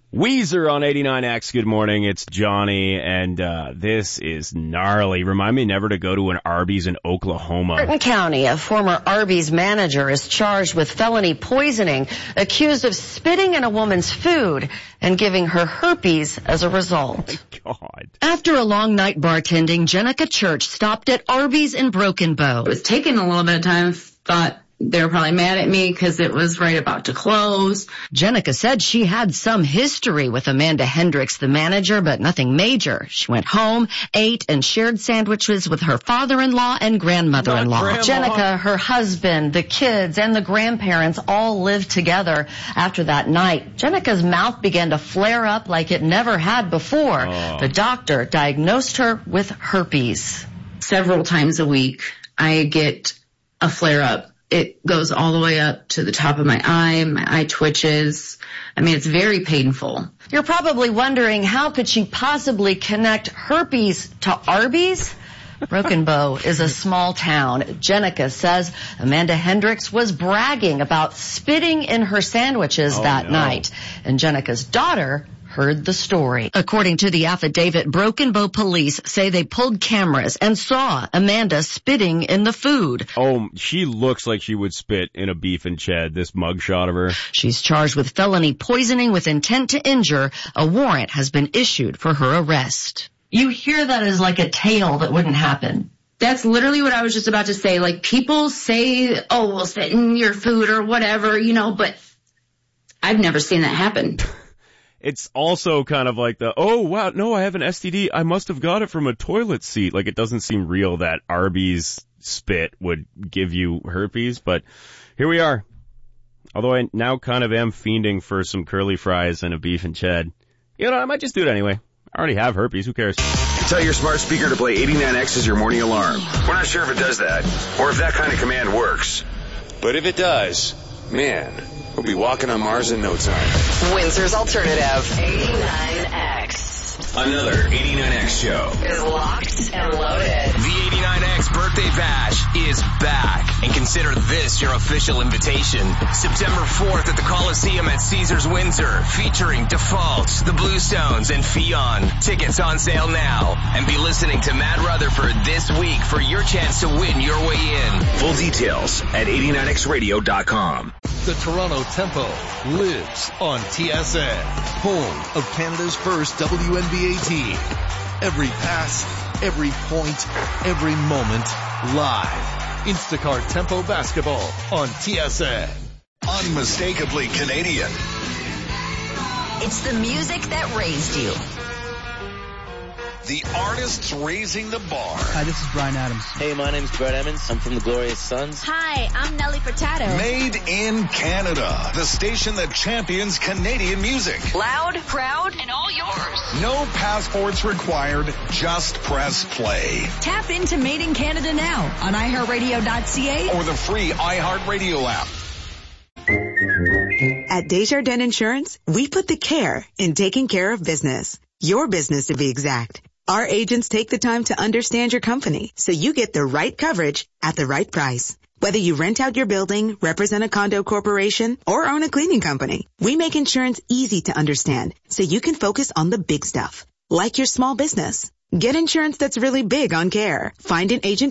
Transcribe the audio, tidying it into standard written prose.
Weezer on 89X. Good morning. It's Johnny, and this is gnarly. Remind me never to go to an Arby's in Oklahoma. Burton County, a former Arby's manager, is charged with felony poisoning, accused of spitting in a woman's food and giving her herpes as a result. Oh, God. After a long night bartending, Jenica Church stopped at Arby's in Broken Bow. It was taking a little bit of time. Thought they were probably mad at me because it was right about to close. Jenica said she had some history with Amanda Hendricks, the manager, but nothing major. She went home, ate, and shared sandwiches with her father-in-law and grandmother-in-law. Jenica, her husband, the kids, and the grandparents all lived together after that night. Jenica's mouth began to flare up like it never had before. The doctor diagnosed her with herpes. Several times a week, I get a flare-up. It goes all the way up to the top of my eye twitches. I mean, it's very painful. You're probably wondering, how could she possibly connect herpes to Arby's? Broken Bow is a small town. Jenica says Amanda Hendricks was bragging about spitting in her sandwiches that night. And Jenica's daughter heard the story. According to the affidavit, Broken Bow police say they pulled cameras and saw Amanda spitting in the food. Oh, she looks like she would spit in a beef and ched, this mugshot of her. She's charged with felony poisoning with intent to injure. A warrant has been issued for her arrest. You hear that as like a tale that wouldn't happen. That's literally what I was just about to say. Like, people say, oh, we'll spit in your food or whatever, but I've never seen that happen. It's also kind of like oh, wow, no, I have an STD. I must have got it from a toilet seat. Like, it doesn't seem real that Arby's spit would give you herpes, but here we are. Although I now kind of am fiending for some curly fries and a beef and ched. I might just do it anyway. I already have herpes. Who cares? Tell your smart speaker to play 89X as your morning alarm. We're not sure if it does that, or if that kind of command works. But if it does, man, we'll be walking on Mars in no time. Windsor's Alternative, 89X. Another 89X show Is locked and loaded. The 89X Birthday Bash is back, and consider this your official invitation. September 4th at the Coliseum at Caesars Windsor, featuring Default, The Bluestones, and Fionn. Tickets on sale now, and be listening to Matt Rutherford this week for your chance to win your way in. Full details at 89xradio.com. The Toronto Tempo lives on TSN, home of Canada's first WNBA team. Every pass, every point, every moment, live. Instacart Tempo Basketball on TSN. Unmistakably Canadian. It's the music that raised you. The artists raising the bar. Hi, this is Bryan Adams. Hey, my name's Brett Emmons. I'm from the Glorious Sons. Hi, I'm Nelly Furtado. Made in Canada. The station that champions Canadian music. Loud, proud, and all yours. No passports required. Just press play. Tap into Made in Canada now on iHeartRadio.ca or the free iHeartRadio app. At Desjardins Insurance, we put the care in taking care of business. Your business, to be exact. Our agents take the time to understand your company so you get the right coverage at the right price. Whether you rent out your building, represent a condo corporation, or own a cleaning company, we make insurance easy to understand so you can focus on the big stuff, like your small business. Get insurance that's really big on care. Find an agent